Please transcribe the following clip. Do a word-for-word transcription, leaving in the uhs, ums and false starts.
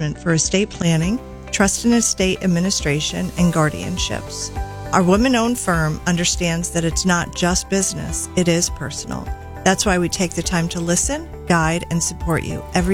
assessment for estate planning, trust and estate administration, and guardianships. Our women-owned firm understands that it's not just business, it is personal. That's why we take the time to listen, guide, and support you every